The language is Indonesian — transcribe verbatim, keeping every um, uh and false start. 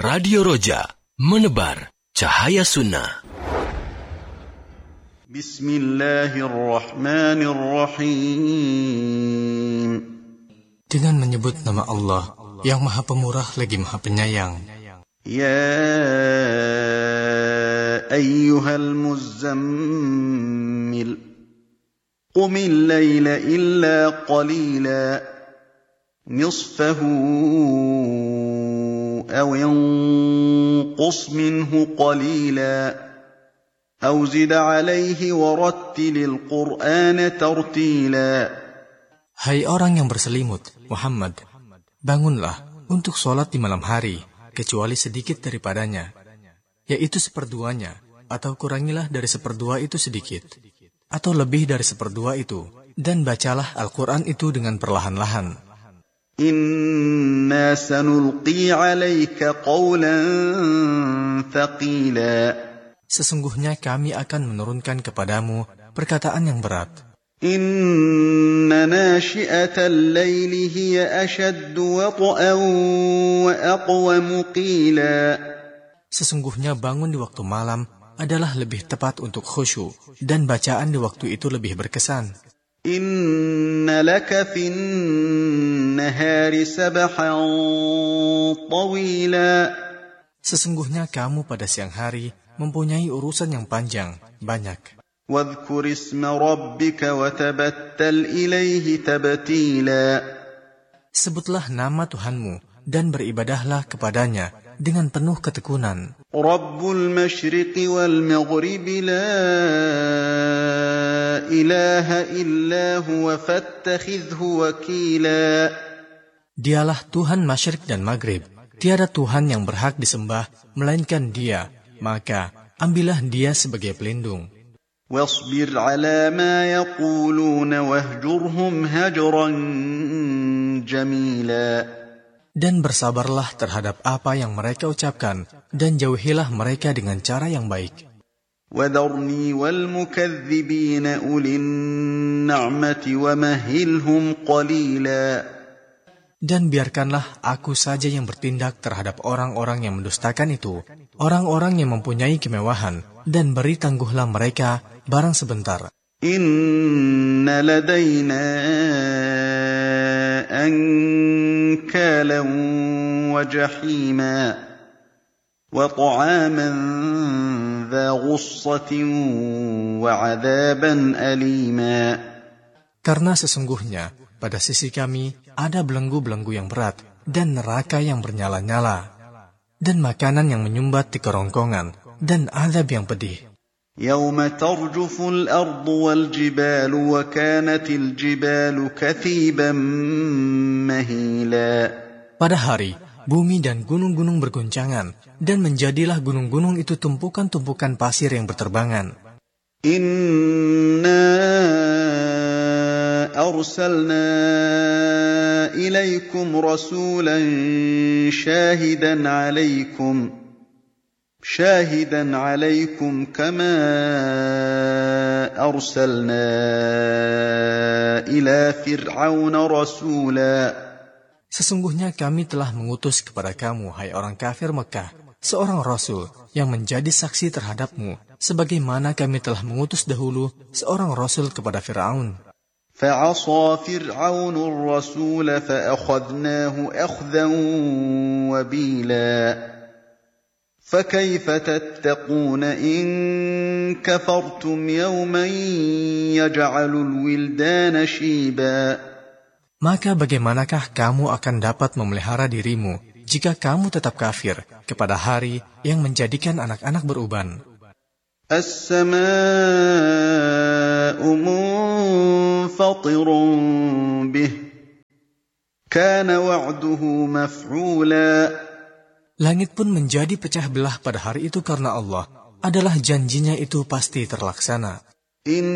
Radio Roja, menebar cahaya sunnah. Bismillahirrahmanirrahim. Dengan menyebut nama Allah yang Maha Pemurah lagi Maha Penyayang. Ya ayyuhal muzammil, qumil layla illa qalila, nisfahu aw inqus minhu qalila, aw zid alayhi warattilil qur'ana tartila. Hai orang yang berselimut, Muhammad, bangunlah untuk sholat di malam hari, kecuali sedikit daripadanya, yaitu seperduanya, atau kurangilah dari seperdua itu sedikit, atau lebih dari seperdua itu, dan bacalah Al-Quran itu dengan perlahan-lahan. Inna sanulqi alayka qawlan thaqila. Sesungguhnya kami akan menurunkan kepadamu perkataan yang berat. Inna nashi'atal layli hiya ashaddu wat'an wa aqwamu qila. Sesungguhnya bangun di waktu malam adalah lebih tepat untuk khusyuk, dan bacaan di waktu itu lebih berkesan. Inna laka fin nahari sabhan tawila. Sesungguhnya kamu pada siang hari mempunyai urusan yang panjang, banyak. Wadhkur isma rabbika wa tabattal ilaihi tabtila. Sebutlah nama Tuhanmu dan beribadahlah kepadanya dengan penuh ketekunan. Rabbul masyriqi wal maghribi la ilaha illa huwa fattakhidhu wakila. Dialah Tuhan Masyriq dan Maghrib. Tiada Tuhan yang berhak disembah melainkan Dia, maka ambillah Dia sebagai pelindung. Wasbir ala ma yaquluna wahjurhum hajran jamila. Dan bersabarlah terhadap apa yang mereka ucapkan, dan jauhilah mereka dengan cara yang baik. وَذَرْنِي وَالْمُكَذِّبِينَ أُولِي النَّعْمَةِ وَمَهِّلْهُمْ قَلِيلًا. Dan biarkanlah aku saja yang bertindak terhadap orang-orang yang mendustakan itu, orang-orang yang mempunyai kemewahan, dan beri tangguhlah mereka barang sebentar. Inna ladayna ankalan wa jahima wa ta'aman dha ghussatin wa 'adzaban alima. Karena sesungguhnya pada sisi kami ada belenggu-belenggu yang berat dan neraka yang bernyala-nyala, dan makanan yang menyumbat di kerongkongan, dan azab yang pedih. Yawma tarjuful ardu wal jibalu wa kanatil jibalu kathiban mahila. Pada hari bumi dan gunung-gunung berguncangan, dan menjadilah gunung-gunung itu tumpukan-tumpukan pasir yang berterbangan. Inna arsalna ilaikum rasulan syahidan alaikum syahidan alaikum kama arsalna ila fir'auna rasula. Sesungguhnya kami telah mengutus kepada kamu, hai orang kafir Mekah, seorang rasul yang menjadi saksi terhadapmu, sebagaimana kami telah mengutus dahulu seorang rasul kepada Fir'aun. فَعَصَى فِرْعَوْنُ الرَّسُولَ فَأَخَذْنَاهُ أَخْذًا وَبِيلًا فَكَيْفَ تَتَّقُونَ إِن كَفَرْتُمْ يَوْمًا يَجْعَلُ الْوِلْدَانَ شِيبًا. Maka bagaimanakah kamu akan dapat memelihara dirimu jika kamu tetap kafir kepada hari yang menjadikan anak-anak beruban? As-samaa'u munfatirun bih, kana wa'duhu maf'ula. Langit pun menjadi pecah belah pada hari itu karena Allah adalah janjinya itu pasti terlaksana.